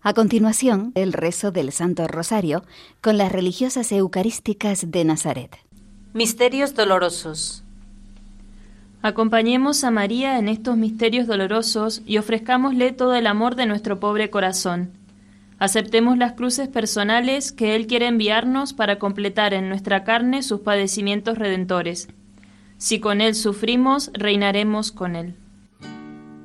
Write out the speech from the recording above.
A continuación, el rezo del Santo Rosario con las religiosas eucarísticas de Nazaret. Misterios dolorosos. Acompañemos a María en estos misterios dolorosos y ofrezcámosle todo el amor de nuestro pobre corazón. Aceptemos las cruces personales que Él quiere enviarnos para completar en nuestra carne sus padecimientos redentores. Si con Él sufrimos, reinaremos con Él.